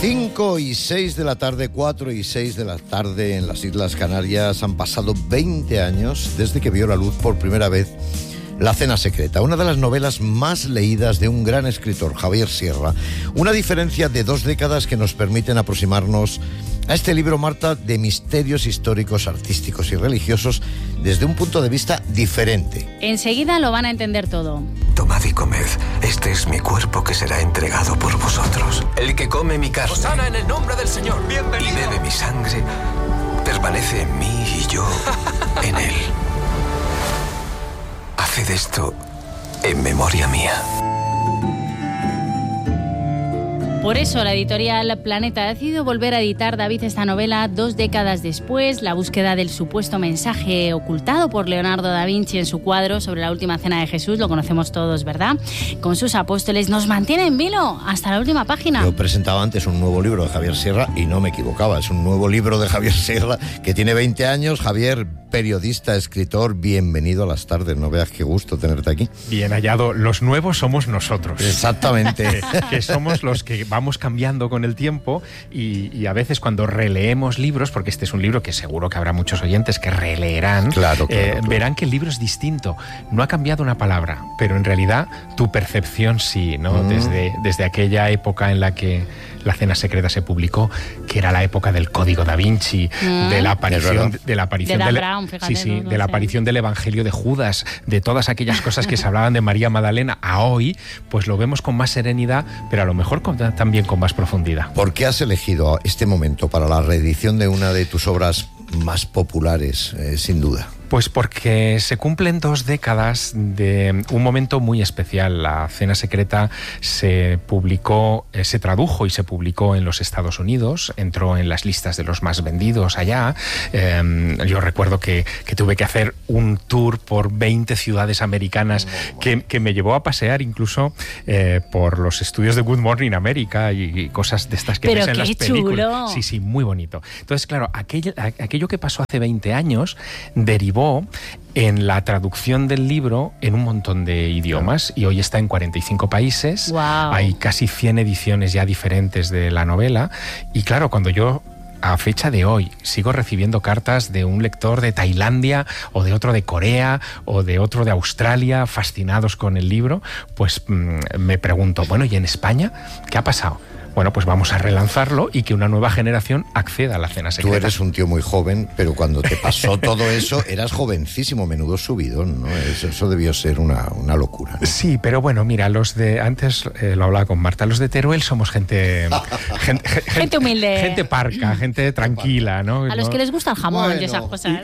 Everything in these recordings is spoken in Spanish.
5 y 6 de la tarde, 4 y 6 de la tarde en las Islas Canarias. Han pasado 20 años desde que vio la luz por primera vez La cena secreta, una de las novelas más leídas de un gran escritor, Javier Sierra. Una diferencia de 2 décadas que nos permiten aproximarnos a este libro, Marta, de misterios históricos, artísticos y religiosos desde un punto de vista diferente. Enseguida lo van a entender todo. Tomad y comed, este es mi cuerpo que será entregado por vosotros. El que come mi carne Hosana en el nombre del Señor, bienvenido. y bebe mi sangre, permanece en mí y yo en él. Haced esto en memoria mía. Por eso la editorial Planeta ha decidido volver a editar, David, esta novela 2 décadas después. La búsqueda del supuesto mensaje ocultado por Leonardo da Vinci en su cuadro sobre la última cena de Jesús, lo conocemos todos, ¿verdad? Con sus apóstoles, nos mantiene en vilo hasta la última página. Yo presentaba antes un nuevo libro de Javier Sierra y no me equivocaba. Es un nuevo libro de Javier Sierra que tiene 20 años. Javier, periodista, escritor, bienvenido a las tardes. No veas qué gusto tenerte aquí. Bien hallado. Los nuevos somos nosotros. Exactamente. que somos los que vamos cambiando con el tiempo y a veces cuando releemos libros, porque este es un libro que seguro que habrá muchos oyentes que releerán, Claro. verán que el libro es distinto. No ha cambiado una palabra, pero en realidad tu percepción sí, ¿no? Desde aquella época en la que La cena secreta se publicó, que era la época del Código da Vinci, de la aparición de Dan Brown, fíjate, de la aparición del Evangelio de Judas, de todas aquellas cosas que se hablaban de María Magdalena, a hoy, pues lo vemos con más serenidad, pero a lo mejor también con más profundidad. ¿Por qué has elegido este momento para la reedición de una de tus obras más populares, sin duda? Pues porque se cumplen 2 décadas de un momento muy especial. La cena secreta se publicó, se tradujo y se publicó en los Estados Unidos, entró en las listas de los más vendidos allá. Yo recuerdo que tuve que hacer un tour por 20 ciudades americanas que me llevó a pasear incluso por los estudios de Good Morning America y cosas de estas que ves en las películas. Chulo. Sí, muy bonito. Entonces, claro, aquello que pasó hace 20 años derivó en la traducción del libro en un montón de idiomas y hoy está en 45 países. Wow. Hay casi 100 ediciones ya diferentes de la novela y claro, cuando yo a fecha de hoy sigo recibiendo cartas de un lector de Tailandia o de otro de Corea o de otro de Australia fascinados con el libro, pues me pregunto, bueno, ¿y en España qué ha pasado? Bueno, pues vamos a relanzarlo y que una nueva generación acceda a la cena secreta. Tú eres un tío muy joven, pero cuando te pasó todo eso, eras jovencísimo, menudo subidón, ¿no? Eso debió ser una locura, ¿no? Sí, pero bueno, mira, los de... Antes lo hablaba con Marta, los de Teruel somos gente humilde. Gente parca, gente tranquila, ¿no? A los que les gusta el jamón y esas cosas.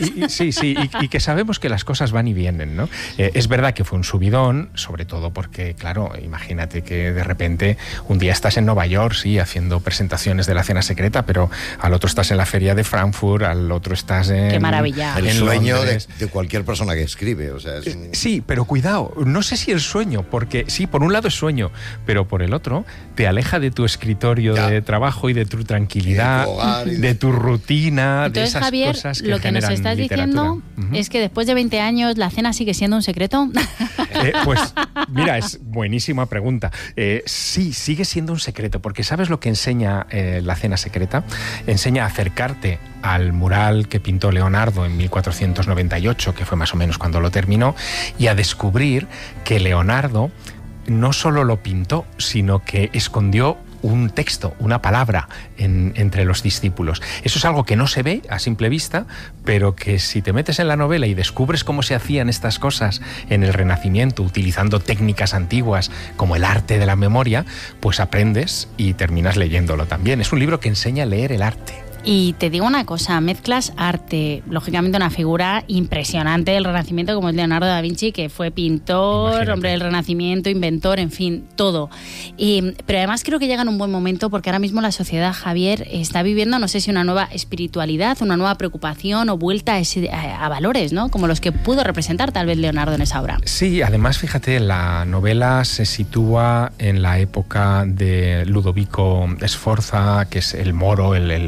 Y que sabemos que las cosas van y vienen, ¿no? Es verdad que fue un subidón, sobre todo porque, claro, imagínate que de repente un día estás en Nueva York, sí, haciendo presentaciones de la cena secreta, pero al otro estás en la feria de Frankfurt, al otro estás en... ¡Qué maravilla! El sueño de cualquier persona que escribe, o sea... Sí, pero cuidado, no sé si el sueño, porque sí, por un lado es sueño, pero por el otro te aleja de tu escritorio de trabajo y de tu tranquilidad, de tu rutina. Entonces, de esas Javier, cosas que lo que nos estás diciendo es que después de 20 años la cena sigue siendo un secreto. Pues mira, es buenísima pregunta. Sí, sigue siendo un secreto, porque ¿sabes lo que enseña la cena secreta? Enseña a acercarte al mural que pintó Leonardo en 1498, que fue más o menos cuando lo terminó, y a descubrir que Leonardo no solo lo pintó, sino que escondió un texto, una palabra entre los discípulos. Eso es algo que no se ve a simple vista, pero que si te metes en la novela y descubres cómo se hacían estas cosas en el Renacimiento, utilizando técnicas antiguas como el arte de la memoria, pues aprendes y terminas leyéndolo también. Es un libro que enseña a leer el arte. Y te digo una cosa, mezclas arte, lógicamente una figura impresionante del Renacimiento como es Leonardo da Vinci, que fue pintor, Imagínate. Hombre del Renacimiento, inventor, en fin, todo. Pero además creo que llega en un buen momento porque ahora mismo la sociedad, Javier, está viviendo, no sé si una nueva espiritualidad, una nueva preocupación o vuelta a valores, ¿no? Como los que pudo representar tal vez Leonardo en esa obra. Sí, además, fíjate, la novela se sitúa en la época de Ludovico Sforza, que es el moro, el señor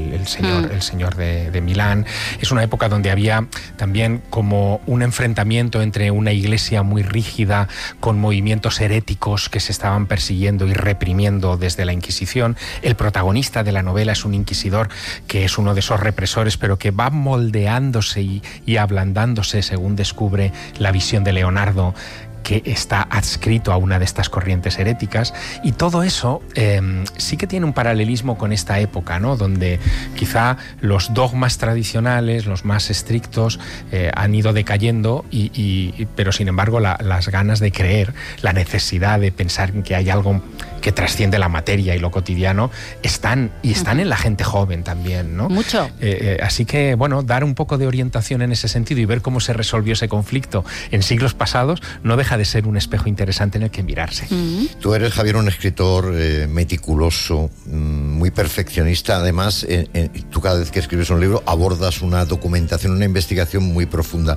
señor de Milán. Es una época donde había también como un enfrentamiento entre una iglesia muy rígida con movimientos heréticos que se estaban persiguiendo y reprimiendo desde la Inquisición. El protagonista de la novela es un inquisidor que es uno de esos represores, pero que va moldeándose y ablandándose según descubre la visión de Leonardo, que está adscrito a una de estas corrientes heréticas, y todo eso sí que tiene un paralelismo con esta época, ¿no? Donde quizá los dogmas tradicionales, los más estrictos, han ido decayendo, pero sin embargo las ganas de creer, la necesidad de pensar que hay algo que trasciende la materia y lo cotidiano, están en la gente joven también, ¿no? Mucho. Así que, bueno, dar un poco de orientación en ese sentido y ver cómo se resolvió ese conflicto en siglos pasados no deja de ser un espejo interesante en el que mirarse. Tú eres, Javier, un escritor meticuloso, muy perfeccionista. Además, tú cada vez que escribes un libro abordas una documentación, una investigación muy profunda.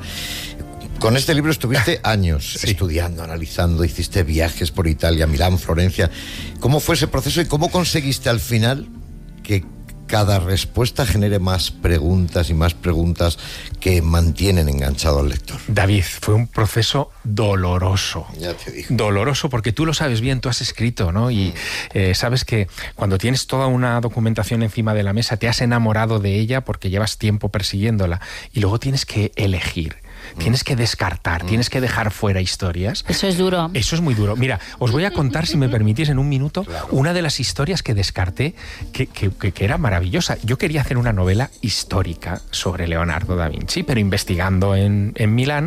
Con este libro estuviste años estudiando, analizando, hiciste viajes por Italia, Milán, Florencia. ¿Cómo fue ese proceso y cómo conseguiste al final que cada respuesta genere más preguntas y más preguntas que mantienen enganchado al lector? David, fue un proceso doloroso. Ya te digo. Doloroso, porque tú lo sabes bien, tú has escrito, ¿no? Y sabes que cuando tienes toda una documentación encima de la mesa, te has enamorado de ella porque llevas tiempo persiguiéndola, y luego tienes que elegir. Tienes que descartar, tienes que dejar fuera historias. Eso es duro. Eso es muy duro. Mira, os voy a contar, si me permitís, en un minuto, una de las historias que descarté que era maravillosa. Yo quería hacer una novela histórica sobre Leonardo da Vinci, pero investigando en Milán,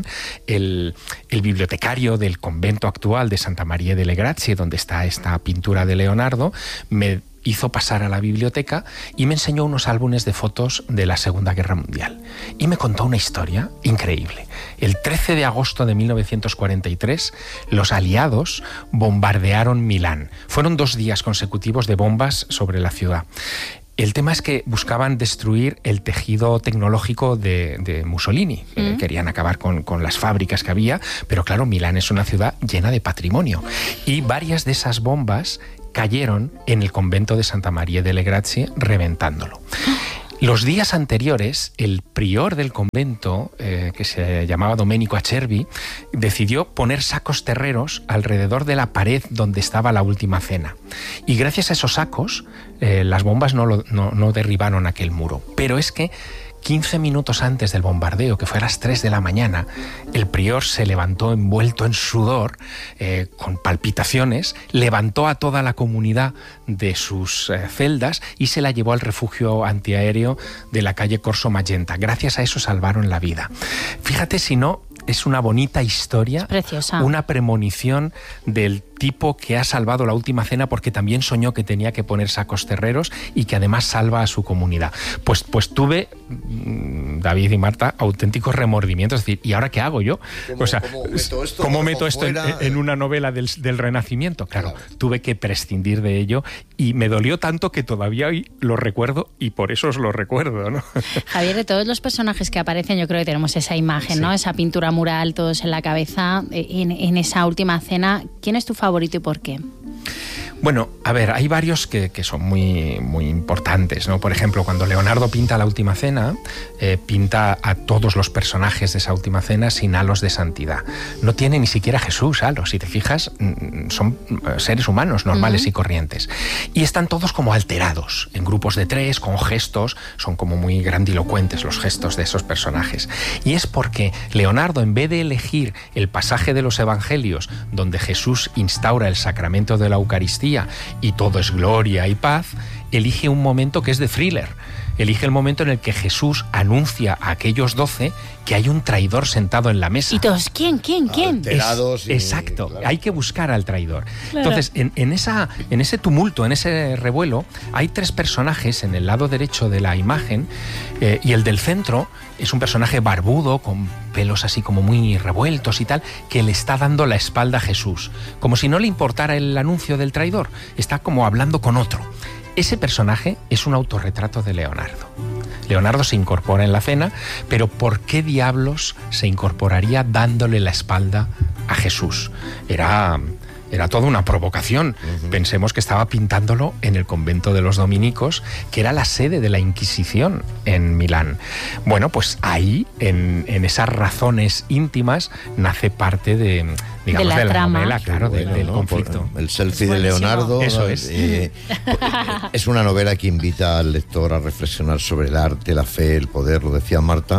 el bibliotecario del convento actual de Santa Maria delle Grazie, donde está esta pintura de Leonardo, me hizo pasar a la biblioteca y me enseñó unos álbumes de fotos de la Segunda Guerra Mundial. Y me contó una historia increíble. El 13 de agosto de 1943, los aliados bombardearon Milán. Fueron 2 días consecutivos de bombas sobre la ciudad. El tema es que buscaban destruir el tejido tecnológico de Mussolini. Querían acabar con las fábricas que había, pero claro, Milán es una ciudad llena de patrimonio. Y varias de esas bombas cayeron en el convento de Santa Maria delle Grazie, reventándolo. Los días anteriores, el prior del convento, que se llamaba Domenico Acerbi, decidió poner sacos terreros alrededor de la pared donde estaba la última cena. Y gracias a esos sacos, las bombas no derribaron aquel muro. Pero es que 15 minutos antes del bombardeo, que fue a las 3 de la mañana, el prior se levantó envuelto en sudor, con palpitaciones, levantó a toda la comunidad de sus celdas y se la llevó al refugio antiaéreo de la calle Corso Magenta. Gracias a eso salvaron la vida. Fíjate si no, es una bonita historia, es preciosa. Una premonición del tipo que ha salvado la última cena porque también soñó que tenía que poner sacos terreros y que además salva a su comunidad. Pues tuve, David y Marta, auténticos remordimientos. Es decir, ¿y ahora qué hago yo? ¿Cómo meto esto en una novela del Renacimiento? Claro, tuve que prescindir de ello y me dolió tanto que todavía hoy lo recuerdo y por eso os lo recuerdo, ¿no? Javier, de todos los personajes que aparecen, yo creo que tenemos esa imagen, ¿no? Esa pintura mural, todos en la cabeza, en esa última cena. ¿Quién es tu favorito y por qué? Bueno, a ver, hay varios que son muy, muy importantes, ¿no? Por ejemplo, cuando Leonardo pinta la Última Cena, pinta a todos los personajes de esa Última Cena sin halos de santidad. No tiene ni siquiera Jesús halos, si te fijas, son seres humanos normales y corrientes. Y están todos como alterados, en grupos de 3, con gestos, son como muy grandilocuentes los gestos de esos personajes. Y es porque Leonardo, en vez de elegir el pasaje de los Evangelios donde Jesús instaura el sacramento de la Eucaristía y todo es gloria y paz, elige un momento que es de thriller. Elige el momento en el que Jesús anuncia a aquellos 12 que hay un traidor sentado en la mesa. ¿Y todos quién? Exacto, claro. Hay que buscar al traidor. Claro. Entonces, en ese tumulto, en ese revuelo, hay 3 personajes en el lado derecho de la imagen, y el del centro es un personaje barbudo, con pelos así como muy revueltos y tal, que le está dando la espalda a Jesús, como si no le importara el anuncio del traidor. Está como hablando con otro. Ese personaje es un autorretrato de Leonardo. Leonardo se incorpora en la cena, pero ¿por qué diablos se incorporaría dándole la espalda a Jesús? Era era toda una provocación. Pensemos que estaba pintándolo en el convento de los dominicos, que era la sede de la Inquisición en Milán. Bueno, pues ahí, en esas razones íntimas, nace parte de, digamos, de la novela, claro, del conflicto. El selfie de Leonardo. Eso es. Es una novela que invita al lector a reflexionar sobre el arte, la fe, el poder, lo decía Marta.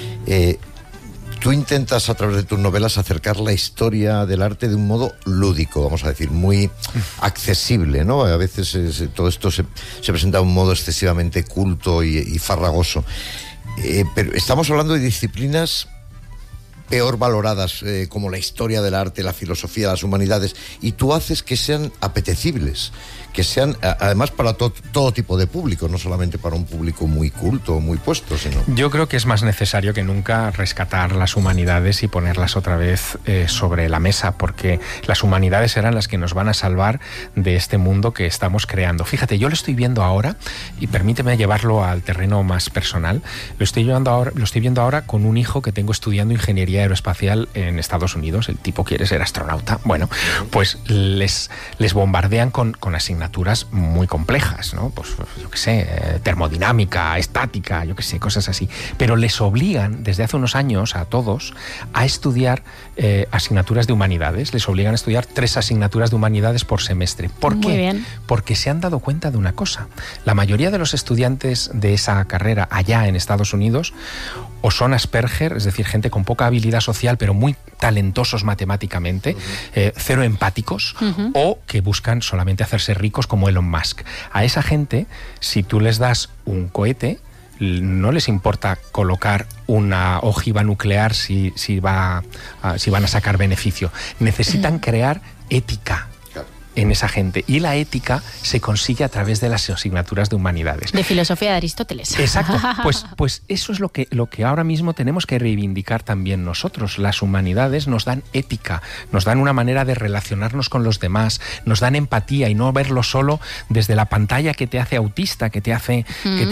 Tú intentas a través de tus novelas acercar la historia del arte de un modo lúdico, vamos a decir, muy accesible, ¿no? A veces todo esto se presenta de un modo excesivamente culto y farragoso. Pero estamos hablando de disciplinas peor valoradas, como la historia del arte, la filosofía, las humanidades, y tú haces que sean apetecibles, que sean además para todo tipo de público, no solamente para un público muy culto, muy puesto, sino... Yo creo que es más necesario que nunca rescatar las humanidades y ponerlas otra vez sobre la mesa, porque las humanidades serán las que nos van a salvar de este mundo que estamos creando. Fíjate, yo lo estoy viendo ahora, y permíteme llevarlo al terreno más personal, lo estoy viendo ahora con un hijo que tengo estudiando ingeniería aeroespacial en Estados Unidos. El tipo quiere ser astronauta. Bueno, pues les bombardean con asignaturas muy complejas, ¿no? Pues yo qué sé, termodinámica, estática, yo qué sé, cosas así. Pero les obligan desde hace unos años a todos a estudiar asignaturas de humanidades. Les obligan a estudiar 3 asignaturas de humanidades por semestre. ¿Por qué? Muy bien. Porque se han dado cuenta de una cosa. La mayoría de los estudiantes de esa carrera allá en Estados Unidos o son Asperger, es decir, gente con poca habilidad social pero muy talentosos matemáticamente, cero empáticos, o que buscan solamente hacerse ricos como Elon Musk. A esa gente, si tú les das un cohete, no les importa colocar una ojiva nuclear si van a sacar beneficio. Necesitan crear ética en esa gente, y la ética se consigue a través de las asignaturas de humanidades. De filosofía de Aristóteles. Exacto. Pues eso es lo que ahora mismo tenemos que reivindicar también nosotros. Las humanidades nos dan ética, nos dan una manera de relacionarnos con los demás, nos dan empatía, y no verlo solo desde la pantalla que te hace autista, que te hace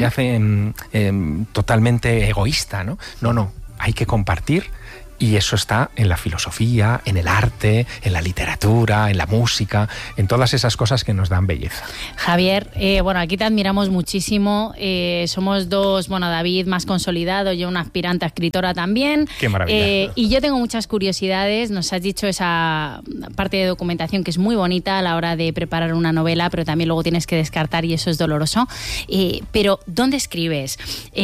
totalmente egoísta, ¿no? No, hay que compartir. Y eso está en la filosofía, en el arte, en la literatura, en la música, en todas esas cosas que nos dan belleza. Javier, bueno, aquí te admiramos muchísimo. Somos dos, bueno, David más consolidado, yo una aspirante a escritora también. Qué maravilla. Y yo tengo muchas curiosidades. Nos has dicho esa parte de documentación que es muy bonita a la hora de preparar una novela, pero también luego tienes que descartar y eso es doloroso. Pero, ¿dónde escribes?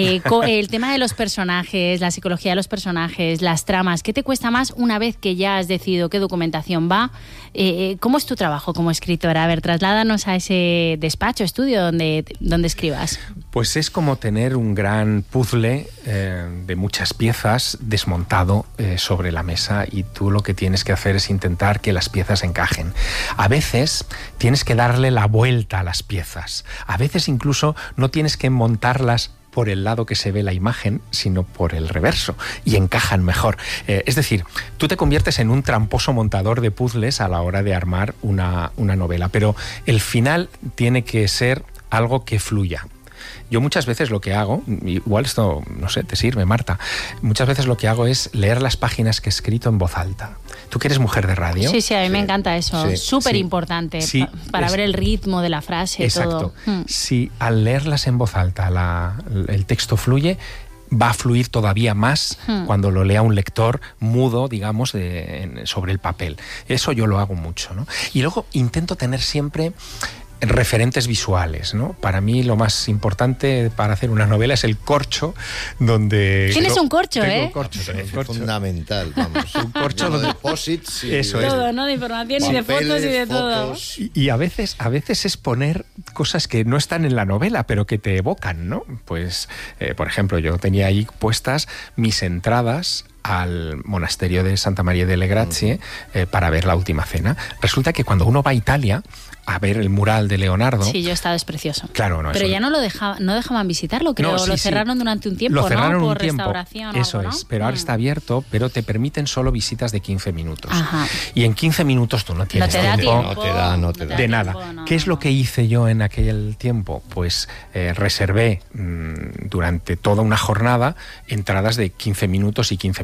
El tema de los personajes, la psicología de los personajes, las tramas, ¿qué te cuesta más una vez que ya has decidido qué documentación va? ¿Cómo es tu trabajo como escritora? A ver, trasládanos a ese despacho, estudio donde escribas. Pues es como tener un gran puzzle de muchas piezas desmontado sobre la mesa, y tú lo que tienes que hacer es intentar que las piezas encajen. A veces tienes que darle la vuelta a las piezas. A veces incluso no tienes que montarlas por el lado que se ve la imagen, sino por el reverso, y encajan mejor. Es decir, tú te conviertes en un tramposo montador de puzzles a la hora de armar una novela, pero el final tiene que ser algo que fluya. Yo muchas veces lo que hago, igual esto, no sé, te sirve, Marta, muchas veces lo que hago es leer las páginas que he escrito en voz alta. ¿Tú que eres mujer de radio? Sí, a mí me encanta eso. Sí. Súper importante para ver el ritmo de la frase. Exacto. Todo. Si al leerlas en voz alta el texto fluye, va a fluir todavía más cuando lo lea un lector mudo, digamos, sobre el papel. Eso yo lo hago mucho, ¿no? Y luego intento tener siempre referentes visuales, ¿no? Para mí lo más importante para hacer una novela es el corcho, donde... Tienes un corcho, tengo un corcho. Es fundamental, vamos. Un corcho donde deposits y eso todo, es. ¿no? De información y de fotos y de todo. Y a veces es poner cosas que no están en la novela, pero que te evocan, ¿no? Pues, por ejemplo, yo tenía ahí puestas mis entradas al monasterio de Santa María delle Grazie para ver la Última Cena. Resulta que cuando uno va a Italia a ver el mural de Leonardo... Sí, yo he estado, es precioso. Claro, no. Pero eso ya no dejaban visitarlo, creo. No, lo cerraron durante un tiempo, lo cerraron ¿no? un Por tiempo. Restauración. Eso algo, ¿no? es, pero ahora está abierto, pero te permiten solo visitas de 15 minutos. Ajá. Y en 15 minutos tú no tienes tiempo. No te da. De nada. ¿Qué es lo que hice yo en aquel tiempo? Pues reservé durante toda una jornada entradas de 15 minutos y 15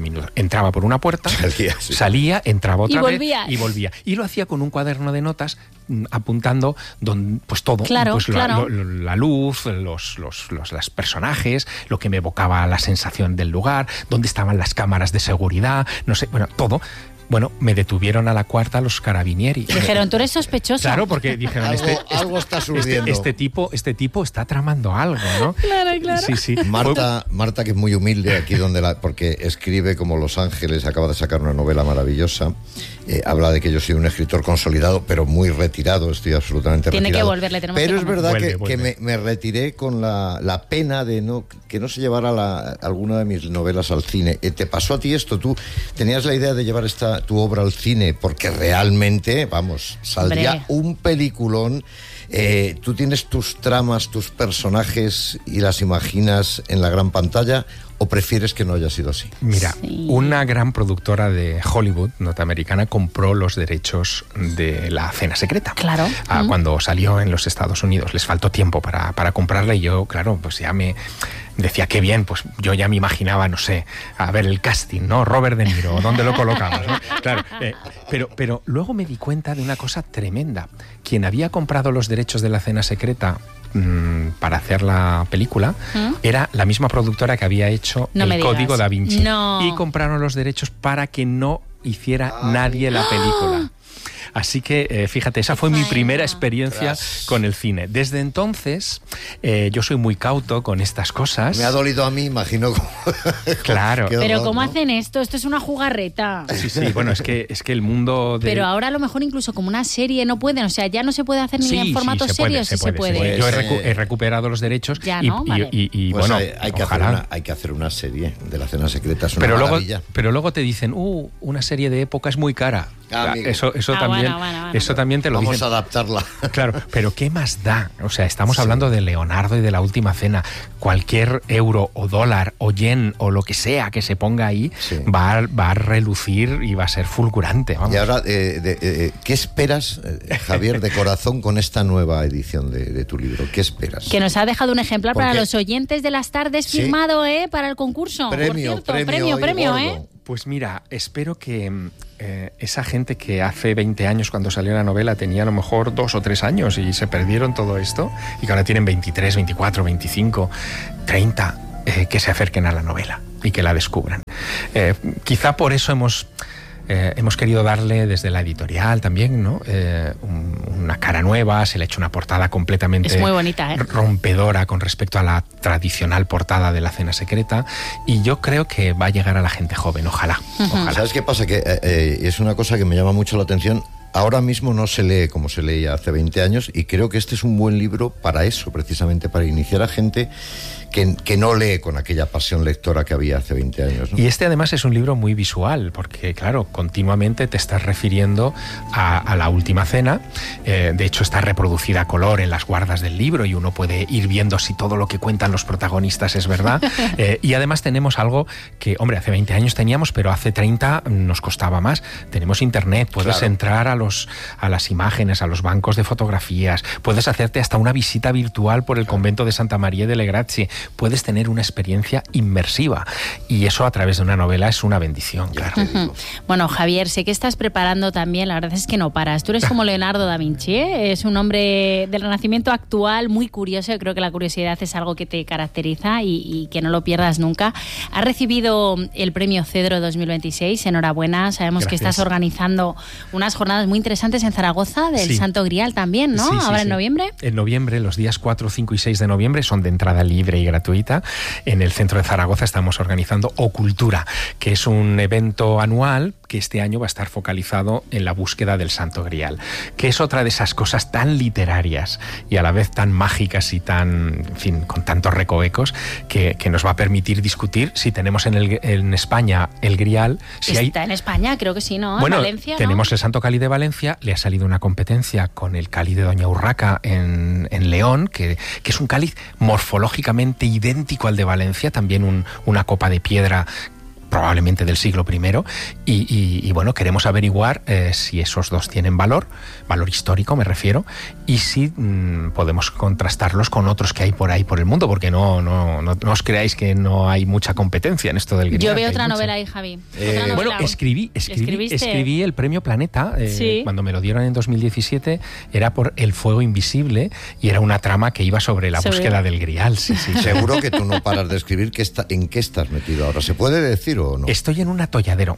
minutos. Entraba por una puerta, salía, entraba otra vez y volvía. Y lo hacía con un cuaderno de notas apuntando pues todo, pues la luz, los personajes, lo que me evocaba la sensación del lugar, dónde estaban las cámaras de seguridad, no sé, bueno, todo. Bueno, me detuvieron a la cuarta los carabinieri. Dijeron, tú eres sospechoso. Claro, porque dijeron, algo está surgiendo. Este tipo está tramando algo, ¿no? Claro. Sí. Marta, que es muy humilde aquí porque escribe como Los Ángeles, acaba de sacar una novela maravillosa. Habla de que yo soy un escritor consolidado, pero muy retirado, estoy absolutamente retirado. Tiene que volverle, tenemos pero que es verdad vuelve. que me retiré con la pena de que no se llevara alguna de mis novelas al cine. ¿Te pasó a ti esto? ¿Tú tenías la idea de llevar tu obra al cine? Porque realmente, saldría un peliculón. ¿Tú tienes tus tramas, tus personajes y las imaginas en la gran pantalla o prefieres que no haya sido así? Mira, una gran productora de Hollywood norteamericana compró los derechos de La Cena Secreta. Claro. Cuando salió en los Estados Unidos. Les faltó tiempo para comprarla y yo, claro, pues ya me decía, qué bien, pues yo ya me imaginaba, no sé, a ver el casting, ¿no? Robert De Niro, ¿dónde lo colocamos? ¿No? Claro, pero luego me di cuenta de una cosa tremenda. Quien había comprado los derechos de La Cena Secreta para hacer la película era la misma productora que había hecho El Código Da Vinci. Y compraron los derechos para que no hiciera nadie la película. Así que, fíjate, esa fue mi primera experiencia con el cine. Desde entonces, yo soy muy cauto con estas cosas. Me ha dolido a mí, imagino. Claro. Pero ¿cómo hacen esto? Esto es una jugarreta. Sí, bueno, es que el mundo de... Pero ahora a lo mejor incluso como una serie no pueden, o sea, ya no se puede hacer ni en formato serio, si se puede. Yo he recuperado los derechos y pues bueno, hay que hacer una serie de La Cena Secreta, es una maravilla. Pero luego te dicen, una serie de época es muy cara. Eso también, eso también te lo dicen. Vamos a adaptarla. Claro, pero ¿qué más da? O sea, estamos hablando de Leonardo y de La Última Cena. Cualquier euro o dólar o yen o lo que sea que se ponga ahí va a relucir y va a ser fulgurante. Vamos. Y ahora, ¿qué esperas, Javier, de corazón con esta nueva edición de tu libro? ¿Qué esperas? Que nos ha dejado un ejemplar para los oyentes de las tardes firmado, para el concurso. Premio, Pues mira, espero que esa gente que hace 20 años cuando salió la novela tenía a lo mejor 2 o 3 años y se perdieron todo esto y que ahora tienen 23, 24, 25, 30, que se acerquen a la novela y que la descubran. Quizá por eso hemos querido darle desde la editorial también, ¿no? Una cara nueva, se le ha hecho una portada completamente muy bonita, rompedora con respecto a la tradicional portada de La Cena Secreta y yo creo que va a llegar a la gente joven, ojalá. ¿Sabes qué pasa? Que es una cosa que me llama mucho la atención. Ahora mismo no se lee como se leía hace 20 años y creo que este es un buen libro para eso, precisamente para iniciar a gente que no lee con aquella pasión lectora que había hace 20 años, ¿no? Y este además es un libro muy visual, porque claro, continuamente te estás refiriendo a La Última Cena. De hecho está reproducida a color en las guardas del libro y uno puede ir viendo si todo lo que cuentan los protagonistas es verdad. Y además tenemos algo que, hombre, hace 20 años teníamos, pero hace 30 nos costaba más. Tenemos internet, puedes entrar a las imágenes, a los bancos de fotografías, puedes hacerte hasta una visita virtual por el convento de Santa María delle Grazie, puedes tener una experiencia inmersiva y eso a través de una novela es una bendición, claro. Bueno, Javier, sé que estás preparando también, la verdad es que no paras. Tú eres como Leonardo da Vinci, es un hombre del Renacimiento actual, muy curioso. Yo creo que la curiosidad es algo que te caracteriza y que no lo pierdas nunca. Has recibido el premio Cedro 2026, enhorabuena. Sabemos que estás organizando unas jornadas muy interesantes en Zaragoza del Santo Grial también, ¿no? Ahora en noviembre. En noviembre, los días 4, 5 y 6 de noviembre son de entrada libre y gratuita. En el centro de Zaragoza estamos organizando Ocultura, que es un evento anual que este año va a estar focalizado en la búsqueda del Santo Grial, que es otra de esas cosas tan literarias y a la vez tan mágicas y tan, en fin, con tantos recovecos que nos va a permitir discutir si tenemos en España el Grial. Si está en España, creo que sí, ¿no? Bueno, en Valencia, tenemos el Santo Cáliz de Valencia, le ha salido una competencia con el cáliz de Doña Urraca en León, que es un cáliz morfológicamente idéntico al de Valencia, también una copa de piedra probablemente del siglo I, y bueno, queremos averiguar si esos dos tienen valor histórico me refiero, y si podemos contrastarlos con otros que hay por ahí por el mundo, porque no os creáis que no hay mucha competencia en esto del Grial. Yo veo otra novela ahí, Javi. Bueno, escribí el Premio Planeta, ¿Sí? Cuando me lo dieron en 2017, era por El fuego invisible, y era una trama que iba sobre la búsqueda del Grial. Sí. Seguro que tú no paras de escribir. ¿En qué estás metido ahora? ¿Se puede decir o no? Estoy en un atolladero,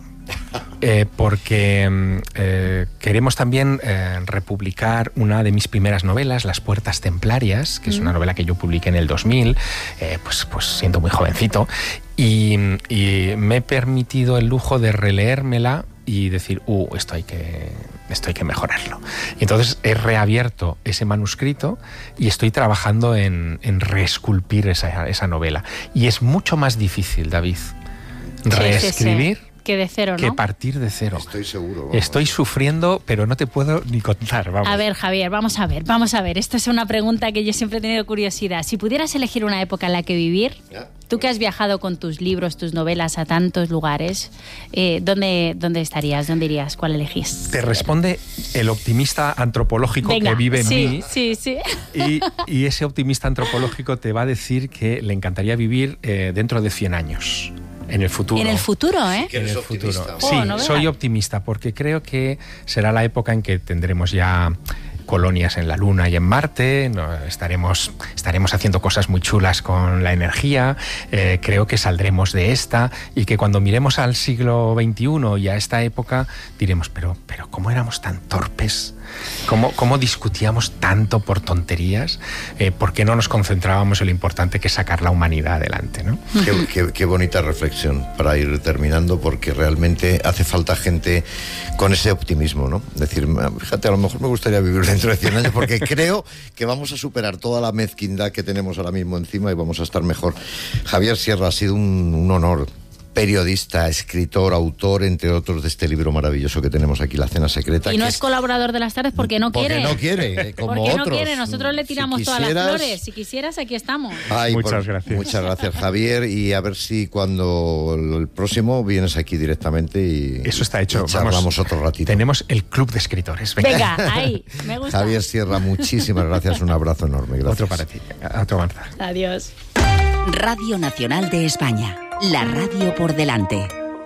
porque queremos también republicar una de mis primeras novelas, Las puertas templarias, que es una novela que yo publiqué en el 2000, pues siendo muy jovencito, y me he permitido el lujo de releérmela y decir, esto hay que mejorarlo. Y entonces he reabierto ese manuscrito y estoy trabajando en reesculpir esa novela. Y es mucho más difícil, David, reescribir que de cero, ¿no? Que partir de cero. Estoy seguro. Vamos. Estoy sufriendo, pero no te puedo ni contar. Vamos. A ver, Javier, vamos a ver. Esta es una pregunta que yo siempre he tenido curiosidad. Si pudieras elegir una época en la que vivir, tú que has viajado con tus libros, tus novelas a tantos lugares, ¿dónde estarías? ¿Dónde irías? ¿Cuál elegís? Te responde el optimista antropológico que vive en mí. Sí. Y ese optimista antropológico te va a decir que le encantaría vivir dentro de 100 años. En el futuro. En el futuro, ¿eh? En el futuro. Sí, soy optimista porque creo que será la época en que tendremos ya colonias en la Luna y en Marte, estaremos haciendo cosas muy chulas con la energía, creo que saldremos de esta, y que cuando miremos al siglo XXI y a esta época diremos, pero ¿cómo éramos tan torpes? ¿Cómo discutíamos tanto por tonterías? ¿Por qué no nos concentrábamos en lo importante que es sacar la humanidad adelante, ¿no? Qué bonita reflexión para ir terminando, porque realmente hace falta gente con ese optimismo, ¿no? Decir, fíjate, a lo mejor me gustaría vivir dentro de 100 años, porque creo que vamos a superar toda la mezquindad que tenemos ahora mismo encima y vamos a estar mejor. Javier Sierra, ha sido un honor. Periodista, escritor, autor, entre otros, de este libro maravilloso que tenemos aquí, La cena secreta. Y no es colaborador de Las Tardes porque no quiere. Porque no quiere, como porque otros. No quiere, nosotros le tiramos todas las flores. Si quisieras, aquí estamos. Muchas gracias. Muchas gracias, Javier, y a ver si cuando el próximo vienes aquí directamente y... Eso está hecho. Y charlamos otro ratito. Tenemos el club de escritores. Venga, ahí, me gusta. Javier Sierra, muchísimas gracias, un abrazo enorme. Gracias. Otro para ti. Otro Marta. Adiós. Radio Nacional de España, la radio por delante.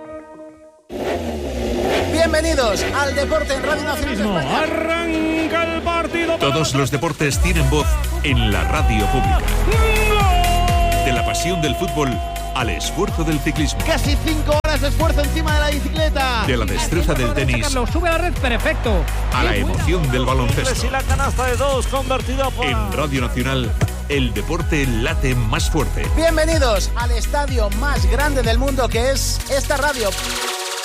Bienvenidos al Deporte en Radio Nacional de España. Arranca el partido. Todos los deportes tienen voz en la radio pública. De la pasión del fútbol al esfuerzo del ciclismo. Casi 5 horas de esfuerzo encima de la bicicleta. De la destreza del tenis. Carlos, sube a la red, perfecto. A la emoción del baloncesto. Y la canasta de 2 convertida por... En Radio Nacional, el deporte late más fuerte. Bienvenidos al estadio más grande del mundo, que es esta radio.